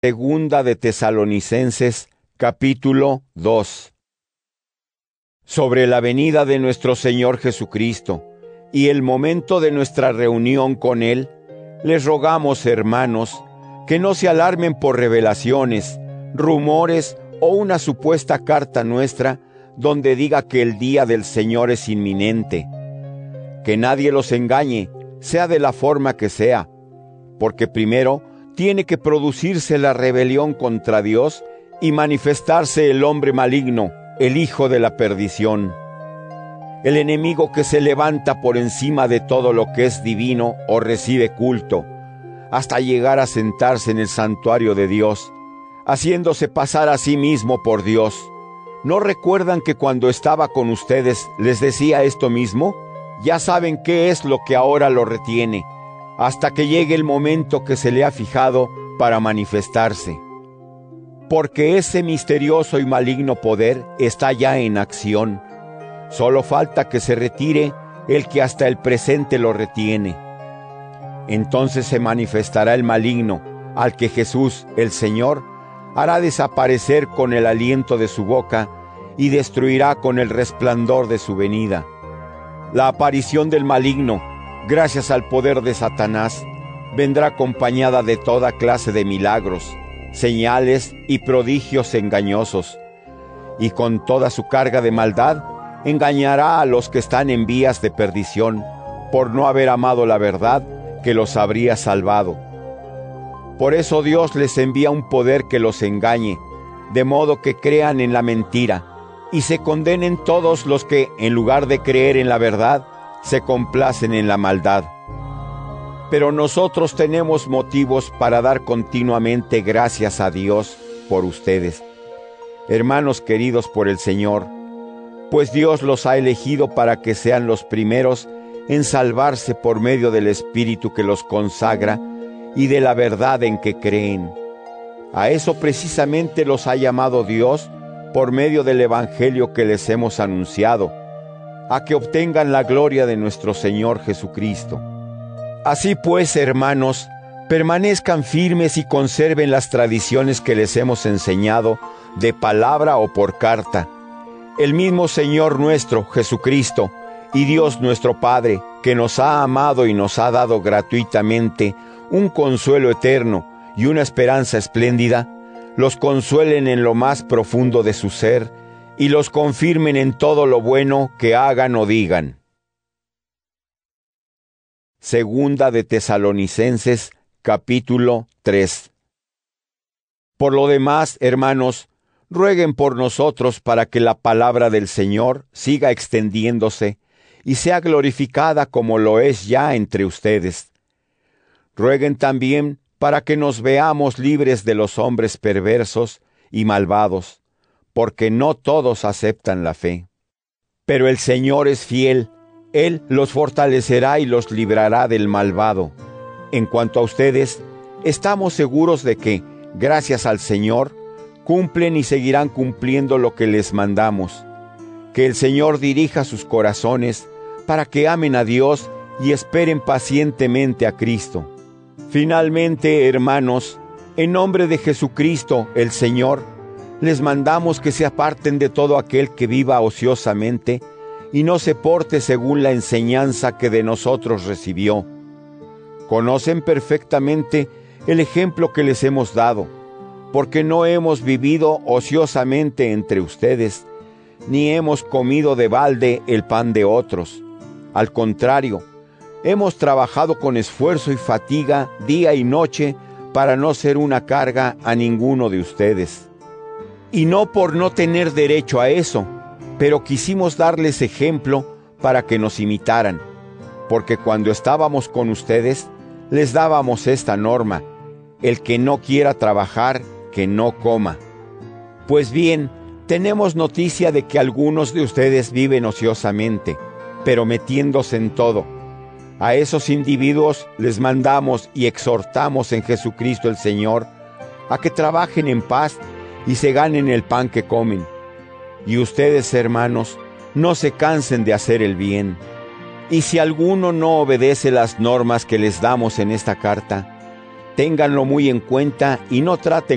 Segunda de Tesalonicenses, capítulo 2. Sobre la venida de nuestro Señor Jesucristo y el momento de nuestra reunión con Él, les rogamos, hermanos, que no se alarmen por revelaciones, rumores o una supuesta carta nuestra donde diga que el día del Señor es inminente. Que nadie los engañe, sea de la forma que sea, porque primero tiene que producirse la rebelión contra Dios y manifestarse el hombre maligno, el hijo de la perdición. El enemigo que se levanta por encima de todo lo que es divino o recibe culto, hasta llegar a sentarse en el santuario de Dios, haciéndose pasar a sí mismo por Dios. ¿No recuerdan que cuando estaba con ustedes les decía esto mismo? Ya saben qué es lo que ahora lo retiene, hasta que llegue el momento que se le ha fijado para manifestarse. Porque ese misterioso y maligno poder está ya en acción. Solo falta que se retire el que hasta el presente lo retiene. Entonces se manifestará el maligno, al que Jesús, el Señor, hará desaparecer con el aliento de su boca y destruirá con el resplandor de su venida. La aparición del maligno, gracias al poder de Satanás, vendrá acompañada de toda clase de milagros, señales y prodigios engañosos, y con toda su carga de maldad engañará a los que están en vías de perdición, por no haber amado la verdad que los habría salvado. Por eso Dios les envía un poder que los engañe, de modo que crean en la mentira, y se condenen todos los que, en lugar de creer en la verdad, se complacen en la maldad. Pero nosotros tenemos motivos para dar continuamente gracias a Dios por ustedes, hermanos queridos por el Señor, pues Dios los ha elegido para que sean los primeros en salvarse por medio del Espíritu que los consagra y de la verdad en que creen. A eso precisamente los ha llamado Dios por medio del Evangelio que les hemos anunciado, a que obtengan la gloria de nuestro Señor Jesucristo. Así pues, hermanos, permanezcan firmes y conserven las tradiciones que les hemos enseñado, de palabra o por carta. El mismo Señor nuestro, Jesucristo, y Dios nuestro Padre, que nos ha amado y nos ha dado gratuitamente un consuelo eterno y una esperanza espléndida, los consuelen en lo más profundo de su ser y los confirmen en todo lo bueno que hagan o digan. Segunda de Tesalonicenses, capítulo 3. Por lo demás, hermanos, rueguen por nosotros para que la palabra del Señor siga extendiéndose y sea glorificada como lo es ya entre ustedes. Rueguen también para que nos veamos libres de los hombres perversos y malvados, porque no todos aceptan la fe. Pero el Señor es fiel, Él los fortalecerá y los librará del malvado. En cuanto a ustedes, estamos seguros de que, gracias al Señor, cumplen y seguirán cumpliendo lo que les mandamos. Que el Señor dirija sus corazones para que amen a Dios y esperen pacientemente a Cristo. Finalmente, hermanos, en nombre de Jesucristo, el Señor, les mandamos que se aparten de todo aquel que viva ociosamente y no se porte según la enseñanza que de nosotros recibió. Conocen perfectamente el ejemplo que les hemos dado, porque no hemos vivido ociosamente entre ustedes, ni hemos comido de balde el pan de otros. Al contrario, hemos trabajado con esfuerzo y fatiga día y noche para no ser una carga a ninguno de ustedes. Y no por no tener derecho a eso, pero quisimos darles ejemplo para que nos imitaran, porque cuando estábamos con ustedes, les dábamos esta norma: el que no quiera trabajar, que no coma. Pues bien, tenemos noticia de que algunos de ustedes viven ociosamente, pero metiéndose en todo. A esos individuos les mandamos y exhortamos en Jesucristo el Señor a que trabajen en paz y se ganen el pan que comen. Y ustedes, hermanos, no se cansen de hacer el bien. Y si alguno no obedece las normas que les damos en esta carta, ténganlo muy en cuenta y no traten